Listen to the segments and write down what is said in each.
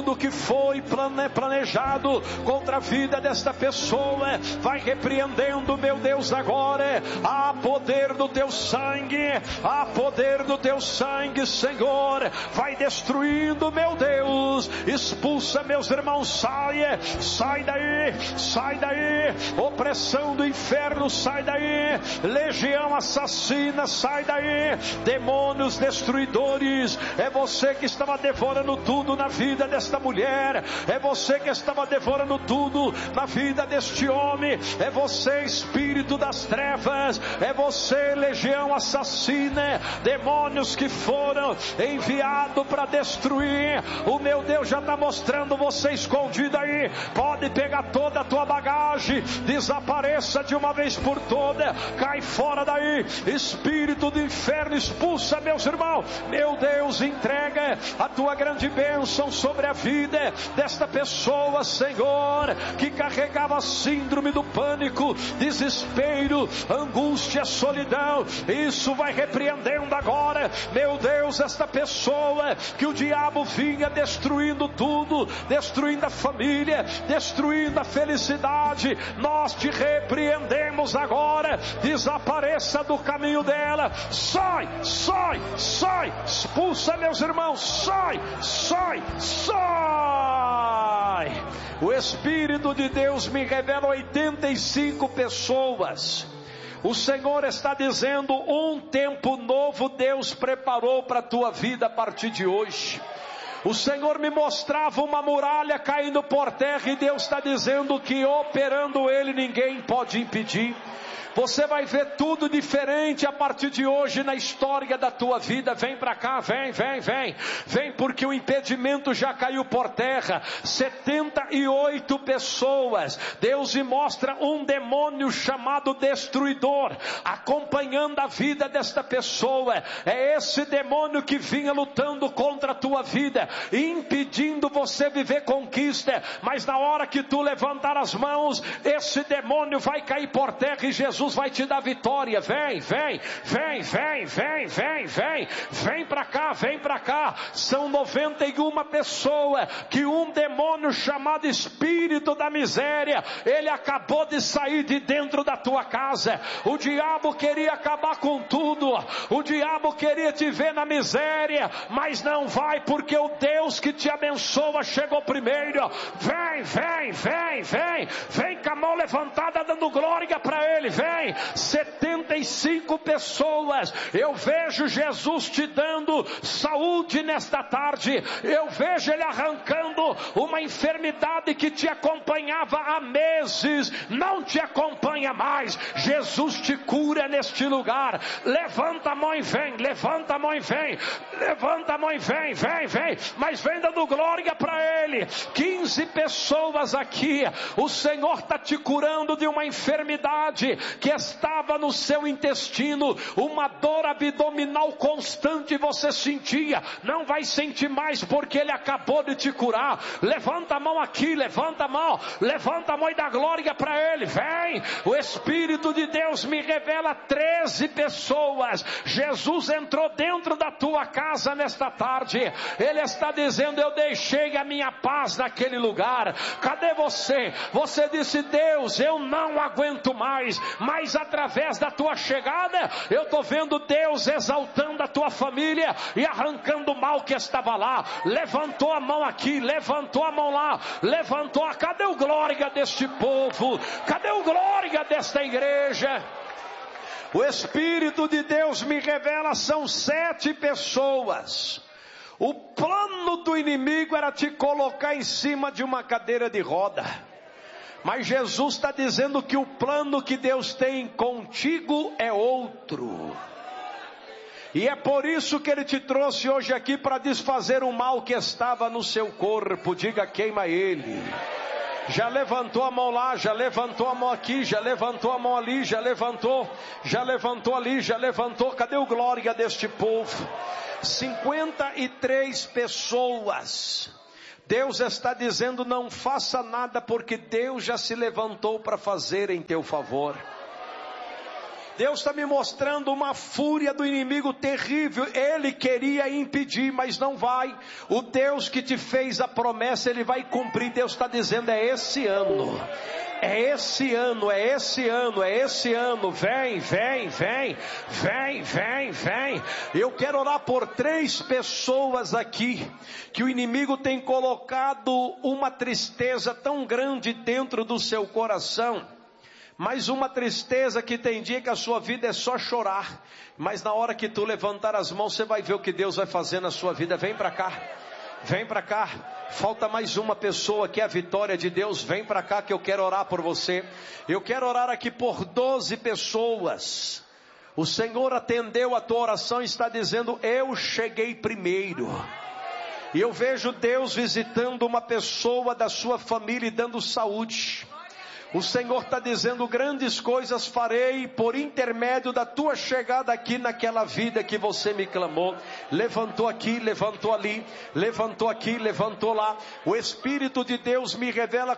tudo que foi planejado contra a vida desta pessoa, vai repreendendo, meu Deus, agora. Há poder do teu sangue, há poder do teu sangue, Senhor, vai destruindo, meu Deus. Expulsa, meus irmãos, sai daí, opressão do inferno, sai daí, legião assassina, sai daí, demônios destruidores. É você que estava devorando tudo na vida desta mulher, é você que estava devorando tudo na vida deste homem, é você, espírito das trevas, é você, legião assassina, demônios que foram enviados para destruir. O meu Deus já está mostrando você escondido aí. Pode pegar toda a tua bagagem, desapareça de uma vez por toda, cai fora daí, espírito do inferno, expulsa, meus irmãos. Meu Deus, entrega a tua grande bênção sobre a vida desta pessoa, Senhor, que carregava síndrome do pânico, desespero, angústia, solidão. Isso vai repreendendo agora, meu Deus, esta pessoa que o diabo vinha destruindo tudo, destruindo a família, destruindo a felicidade. Nós te repreendemos agora, desapareça do caminho dela, sai, expulsa, meus irmãos, sai. O Espírito de Deus me revela 85 pessoas. O Senhor está dizendo, um tempo novo Deus preparou para a tua vida a partir de hoje. O Senhor me mostrava uma muralha caindo por terra, e Deus está dizendo que operando Ele ninguém pode impedir. Você vai ver tudo diferente a partir de hoje na história da tua vida. Vem para cá, vem, porque o impedimento já caiu por terra. 78 pessoas, Deus me mostra um demônio chamado destruidor acompanhando a vida desta pessoa. É esse demônio que vinha lutando contra a tua vida, impedindo você viver conquista. Mas na hora que tu levantar as mãos, esse demônio vai cair por terra e Jesus vai te dar vitória. Vem para cá. São 91 pessoas que um demônio chamado espírito da miséria, ele acabou de sair de dentro da tua casa. O diabo queria acabar com tudo, o diabo queria te ver na miséria, mas não vai, porque o Deus que te abençoa chegou primeiro. Vem com a mão levantada dando glória para Ele. Vem. 75 pessoas. Eu vejo Jesus te dando saúde nesta tarde. Eu vejo Ele arrancando uma enfermidade que te acompanhava há meses. Não te acompanha mais. Jesus te cura neste lugar. Levanta a mão e vem. Levanta a mão e vem. Levanta a mão e vem. Mas vem dando glória para Ele. 15 pessoas aqui. O Senhor está te curando de uma enfermidade que estava no seu intestino, uma dor abdominal constante você sentia. Não vai sentir mais, porque Ele acabou de te curar. Levanta a mão aqui, levanta a mão e dá glória para Ele. Vem. O Espírito de Deus me revela 13 pessoas. Jesus entrou dentro da tua casa nesta tarde. Ele está dizendo, eu deixei a minha paz naquele lugar. Cadê você? Você disse, Deus, eu não aguento mais, mas através da tua chegada, eu estou vendo Deus exaltando a tua família e arrancando o mal que estava lá. Levantou a mão aqui, levantou a mão lá, cadê o glória deste povo? Cadê o glória desta igreja? O Espírito de Deus me revela, são 7 pessoas. O plano do inimigo era te colocar em cima de uma cadeira de roda. Mas Jesus está dizendo que o plano que Deus tem contigo é outro. E é por isso que Ele te trouxe hoje aqui, para desfazer o mal que estava no seu corpo. Diga, queima ele. Já levantou a mão lá, já levantou a mão aqui, já levantou a mão ali, já levantou ali, já levantou. Cadê o glória deste povo? 53 pessoas. Deus está dizendo, não faça nada, porque Deus já se levantou para fazer em teu favor. Deus está me mostrando uma fúria do inimigo terrível. Ele queria impedir, mas não vai. O Deus que te fez a promessa, Ele vai cumprir. Deus está dizendo, é esse ano. É esse ano, é esse ano, é esse ano. Vem, vem, vem, vem, vem, vem. Eu quero orar por 3 pessoas aqui, que o inimigo tem colocado uma tristeza tão grande dentro do seu coração. Mas uma tristeza que tem dia que a sua vida é só chorar. Mas na hora que tu levantar as mãos, você vai ver o que Deus vai fazer na sua vida. Vem para cá. Vem para cá. Falta mais uma pessoa que é a vitória de Deus. Vem para cá que eu quero orar por você. Eu quero orar aqui por 12 pessoas. O Senhor atendeu a tua oração e está dizendo, eu cheguei primeiro. E eu vejo Deus visitando uma pessoa da sua família e dando saúde. O Senhor está dizendo, grandes coisas farei por intermédio da tua chegada aqui naquela vida que você me clamou. Levantou aqui, levantou ali, levantou aqui, levantou lá. O Espírito de Deus me revela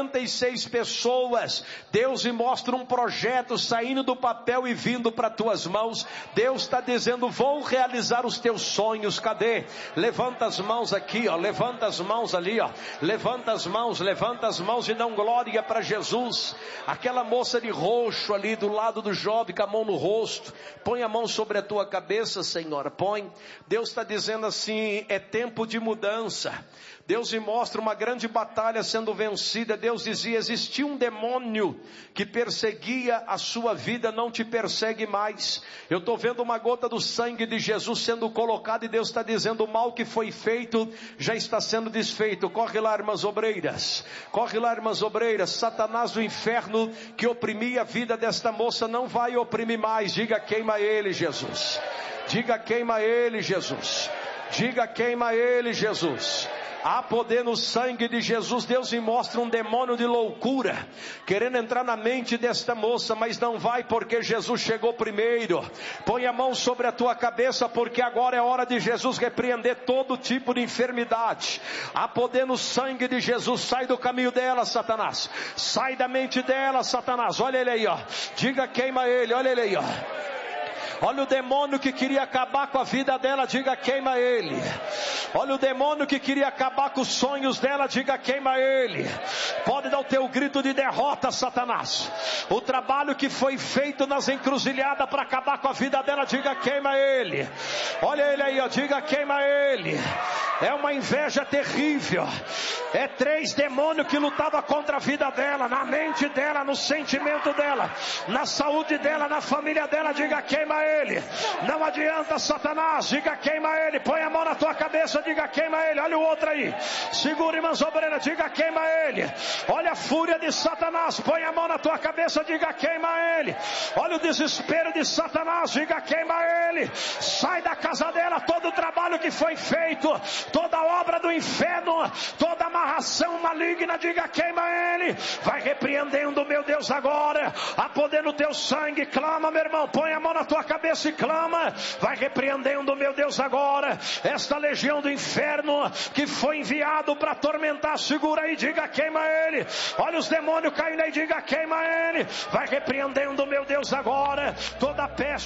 46 pessoas. Deus me mostra um projeto saindo do papel e vindo para tuas mãos. Deus está dizendo, vou realizar os teus sonhos. Cadê? Levanta as mãos aqui, ó. Levanta as mãos ali, ó. Levanta as mãos e dá glória para Jesus. Aquela moça de roxo ali do lado do jovem com a mão no rosto, põe a mão sobre a tua cabeça, Senhora, põe. Deus está dizendo assim, é tempo de mudança. Deus me mostra uma grande batalha sendo vencida. Deus dizia, existia um demônio que perseguia a sua vida, não te persegue mais. Eu estou vendo uma gota do sangue de Jesus sendo colocada e Deus está dizendo, o mal que foi feito já está sendo desfeito. Corre lá, irmãs obreiras, corre lá, irmãs obreiras. Satanás do inferno que oprimia a vida desta moça não vai oprimir mais. Diga, queima ele, Jesus. Diga, queima ele, Jesus. Diga, queima ele, Jesus. Há poder no sangue de Jesus. Deus me mostra um demônio de loucura querendo entrar na mente desta moça, mas não vai, porque Jesus chegou primeiro. Põe a mão sobre a tua cabeça, porque agora é hora de Jesus repreender todo tipo de enfermidade. Há poder no sangue de Jesus. Sai do caminho dela, Satanás. Sai da mente dela, Satanás. Olha ele aí, ó. Diga, queima ele. Olha ele aí, ó. Olha o demônio que queria acabar com a vida dela, diga, queima ele. Olha o demônio que queria acabar com os sonhos dela, diga, queima ele. Pode dar o teu grito de derrota, Satanás. O trabalho que foi feito nas encruzilhadas para acabar com a vida dela, diga, queima ele. Olha ele aí, ó, diga, queima ele. É uma inveja terrível. É 3 demônios que lutavam contra a vida dela, na mente dela, no sentimento dela, na saúde dela, na família dela, diga, queima ele. Não adianta, Satanás, diga, queima ele. Põe a mão na tua cabeça, diga, queima ele. Olha o outro aí, segura, irmãs obreiras, diga, queima ele. Olha a fúria de Satanás, põe a mão na tua cabeça, diga, queima ele. Olha o desespero de Satanás, diga, queima ele. Sai da casa dela todo o trabalho que foi feito, toda a obra do inferno, toda amarração maligna, diga, queima ele. Vai repreendendo, meu Deus, agora. Há poder no teu sangue. Clama, meu irmão, põe a mão na tua cabeça e clama. Vai repreendendo, meu Deus, agora esta legião do inferno que foi enviado para atormentar. Segura aí, diga, queima ele. Olha os demônios caindo aí, diga, queima ele. Vai repreendendo, meu Deus, agora toda peste